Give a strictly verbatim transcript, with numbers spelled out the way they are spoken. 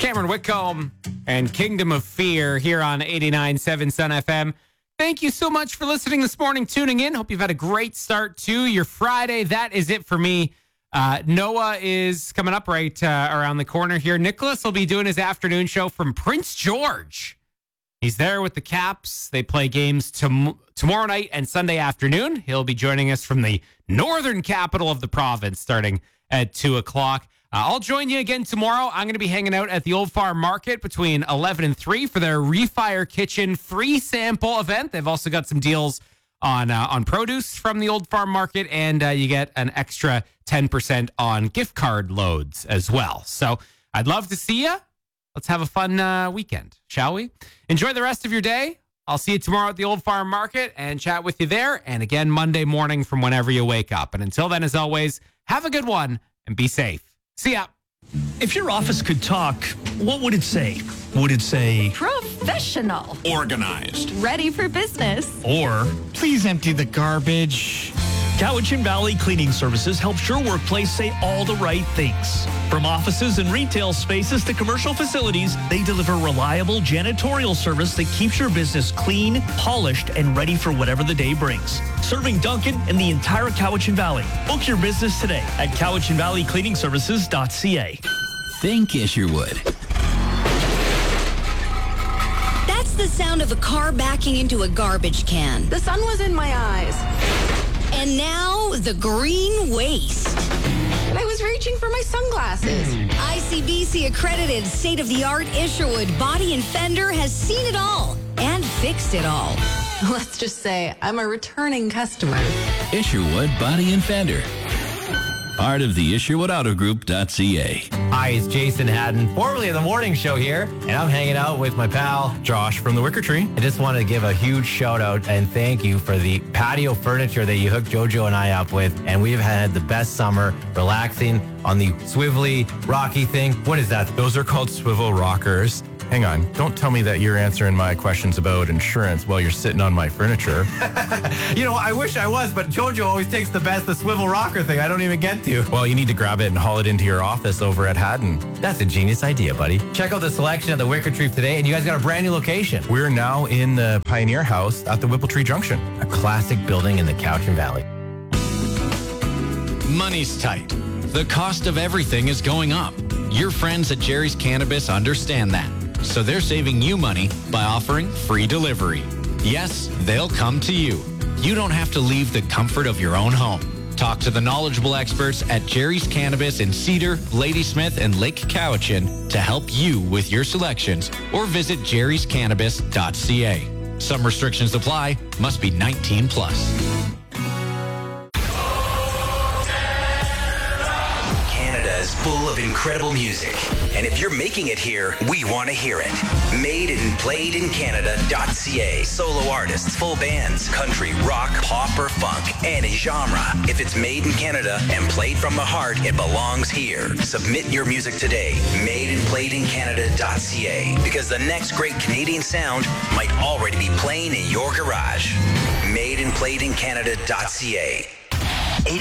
Cameron Whitcomb and Kingdom of Fear here on eighty-nine point seven Sun F M. Thank you so much for listening this morning, tuning in. Hope you've had a great start to your Friday. That is it for me. Uh, Noah is coming up right uh, around the corner here. Nicholas will be doing his afternoon show from Prince George. He's there with the Caps. They play games tom- tomorrow night and Sunday afternoon. He'll be joining us from the northern capital of the province starting at two o'clock. Uh, I'll join you again tomorrow. I'm going to be hanging out at the Old Farm Market between eleven and three for their Refire Kitchen free sample event. They've also got some deals on uh, on produce from the Old Farm Market, and uh, you get an extra ten percent on gift card loads as well. So I'd love to see you. Let's have a fun uh, weekend, shall we? Enjoy the rest of your day. I'll see you tomorrow at the Old Farm Market and chat with you there, and again Monday morning from whenever you wake up. And until then, as always, have a good one and be safe. See ya. If your office could talk, what would it say? Would it say professional, organized, ready for business, or please empty the garbage? Cowichan Valley Cleaning Services helps your workplace say all the right things. From offices and retail spaces to commercial facilities, they deliver reliable janitorial service that keeps your business clean, polished, and ready for whatever the day brings. Serving Duncan and the entire Cowichan Valley. Book your business today at cowichan valley cleaning services dot c a. Think Isherwood. That's the sound of a car backing into a garbage can. the sun was in my eyes, And now, the green waste. and I was reaching for my sunglasses. I C B C accredited state-of-the-art Isherwood Body and Fender has seen it all and fixed it all. Let's just say I'm a returning customer. Isherwood Body and Fender. Part of the Isherwood Auto Group dot c a. Hi, it's Jason Haddon, formerly of the morning show here, and I'm hanging out with my pal Josh from the Wicker Tree. I just wanted to give a huge shout out and thank you for the patio furniture that you hooked Jojo and I up with, and we've had the best summer relaxing on the swivelly, rocky thing. What is that? Those are called swivel rockers. Hang on, don't tell me that you're answering my questions about insurance while you're sitting on my furniture. You know, I wish I was, but Jojo always takes the best, the swivel rocker thing I don't even get to. Well, you need to grab it and haul it into your office over at Haddon. That's a genius idea, buddy. Check out the selection at the Wicker Tree today, and you guys got a brand new location. We're now in the Pioneer House at the Whipple Tree Junction. A classic building in the Cowichan Valley. Money's tight. The cost of everything is going up. Your friends at Jerry's Cannabis understand that. So they're saving you money by offering free delivery. Yes, they'll come to you. You don't have to leave the comfort of your own home. Talk to the knowledgeable experts at Jerry's Cannabis in Cedar, Ladysmith, and Lake Cowichan to help you with your selections, or visit jerry's cannabis dot c a. Some restrictions apply. Must be nineteen plus. Is full of incredible music. And if you're making it here, we want to hear it. Made and played in Canada dot c a. Solo artists, full bands, country, rock, pop, or funk, any genre. If it's made in Canada and played from the heart, it belongs here. Submit your music today. Made and played in Canada dot c a. Because the next great Canadian sound might already be playing in your garage. Made and played in Canada dot c a.